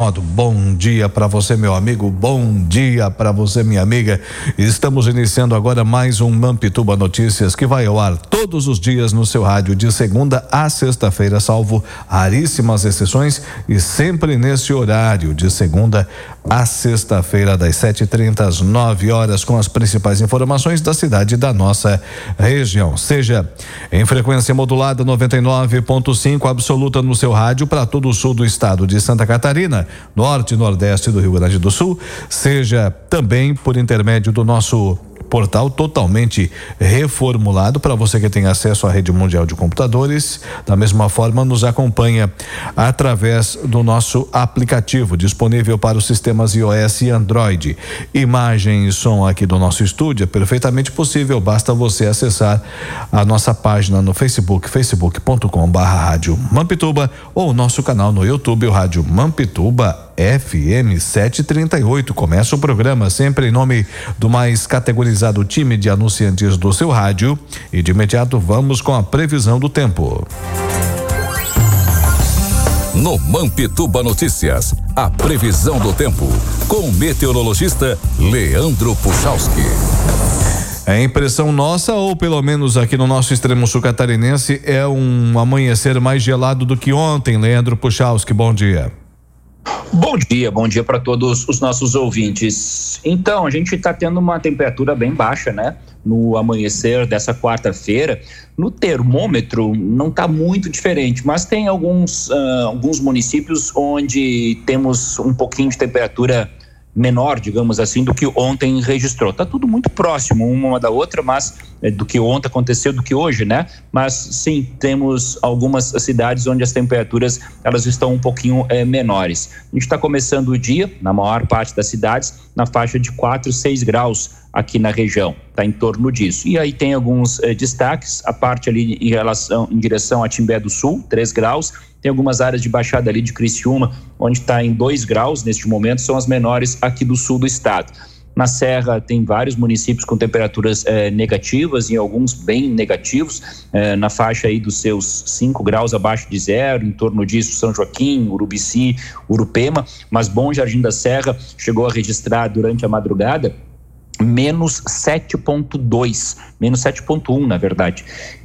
modo. Bom dia para você, meu amigo, bom dia para você, minha amiga. Estamos iniciando agora mais um Mampituba Notícias, que vai ao ar todos os dias no seu rádio, de segunda a sexta-feira, salvo raríssimas exceções, e sempre nesse horário, de segunda a sexta-feira, das 7h30 às 9h, com as principais informações da cidade e da nossa região. Seja em frequência modulada 99.5 absoluta no seu rádio para todo o sul do estado de Santa Catarina, norte e nordeste do Rio Grande do Sul, seja também por intermédio do nosso portal totalmente reformulado para você que tem acesso à rede mundial de computadores. Da mesma forma, nos acompanha através do nosso aplicativo disponível para os sistemas iOS e Android. Imagem e som aqui do nosso estúdio é perfeitamente possível, basta você acessar a nossa página no Facebook, facebook.com/rádio Mampituba, ou o nosso canal no YouTube, o Rádio Mampituba FM 738. Começa o programa sempre em nome do mais categorizado time de anunciantes do seu rádio, e de imediato vamos com a previsão do tempo. No Mampituba Notícias, a previsão do tempo com o meteorologista Leandro Puchalski. É impressão nossa, ou pelo menos aqui no nosso extremo sul catarinense, é um amanhecer mais gelado do que ontem. Leandro Puchalski, bom dia. Bom dia para todos os nossos ouvintes. Então, a gente está tendo uma temperatura bem baixa, né? No amanhecer dessa quarta-feira, no termômetro não está muito diferente, mas tem alguns municípios onde temos um pouquinho de temperatura menor, digamos assim, do que ontem registrou. Está tudo muito próximo uma da outra, mas do que ontem aconteceu, do que hoje, né? Mas sim, temos algumas cidades onde as temperaturas elas estão um pouquinho menores. A gente está começando o dia, na maior parte das cidades, na faixa de 4, 6 graus aqui na região, está em torno disso. E aí tem alguns destaques, a parte ali em direção a Timbé do Sul, 3 graus, tem algumas áreas de baixada ali de Criciúma, onde está em 2 graus neste momento, são as menores aqui do sul do estado. Na Serra tem vários municípios com temperaturas negativas e alguns bem negativos, na faixa aí dos seus 5 graus abaixo de zero, em torno disso São Joaquim, Urubici, Urupema, mas Bom Jardim da Serra chegou a registrar durante a madrugada menos 7,2, menos 7,1 na verdade,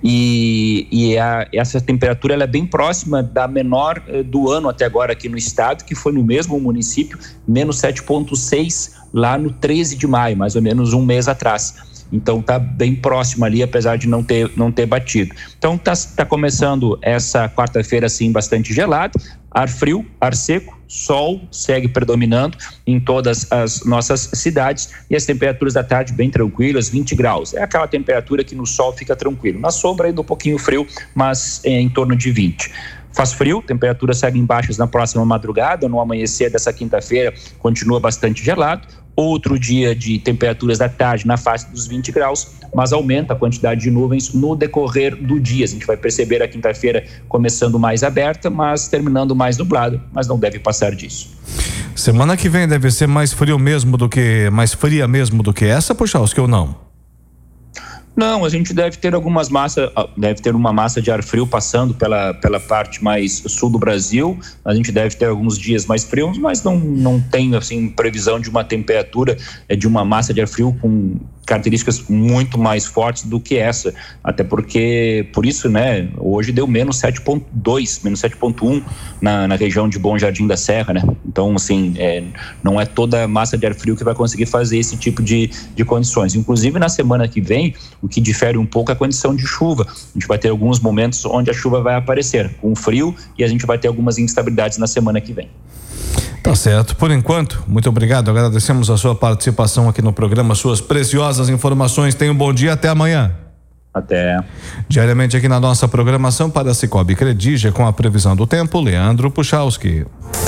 essa temperatura ela é bem próxima da menor do ano até agora aqui no estado, que foi no mesmo município, menos 7,6 lá no 13 de maio, mais ou menos um mês atrás. Então está bem próximo ali, apesar de não ter batido. Então tá começando essa quarta-feira assim bastante gelado, ar frio, ar seco, sol segue predominando em todas as nossas cidades, e as temperaturas da tarde bem tranquilas, 20 graus. É aquela temperatura que no sol fica tranquilo. Na sombra ainda um pouquinho frio, mas em torno de 20. Faz frio, temperaturas seguem baixas na próxima madrugada. No amanhecer dessa quinta-feira continua bastante gelado. Outro dia de temperaturas da tarde na faixa dos 20 graus, mas aumenta a quantidade de nuvens no decorrer do dia. A gente vai perceber a quinta-feira começando mais aberta, mas terminando mais nublada, mas não deve passar disso. Semana que vem deve ser mais fria mesmo do que essa, Puchalski, ou não? Não, a gente deve ter uma massa de ar frio passando pela parte mais sul do Brasil. A gente deve ter alguns dias mais frios, mas não tem assim previsão de uma temperatura de uma massa de ar frio com características muito mais fortes do que essa, até porque, por isso, né, hoje deu menos 7,2, menos 7,1 na região de Bom Jardim da Serra, né? Então, assim, não é toda a massa de ar frio que vai conseguir fazer esse tipo de condições. Inclusive, na semana que vem, o que difere um pouco é a condição de chuva. A gente vai ter alguns momentos onde a chuva vai aparecer com frio, e a gente vai ter algumas instabilidades na semana que vem. Tá certo. Por enquanto, muito obrigado. Agradecemos a sua participação aqui no programa, suas preciosas informações. Tenha um bom dia, até amanhã. Até. Diariamente aqui na nossa programação para a Cicobi Credigia, com a previsão do tempo, Leandro Puchalski.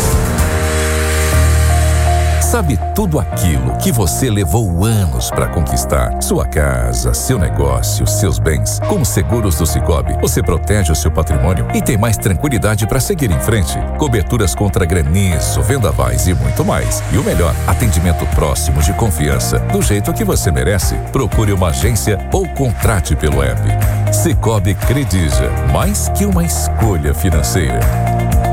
Sabe tudo aquilo que você levou anos para conquistar? Sua casa, seu negócio, seus bens. Com os seguros do Cicobi, você protege o seu patrimônio e tem mais tranquilidade para seguir em frente. Coberturas contra granizo, vendavais e muito mais. E o melhor, atendimento próximo, de confiança, do jeito que você merece. Procure uma agência ou contrate pelo app. Cicobi Credigia, mais que uma escolha financeira.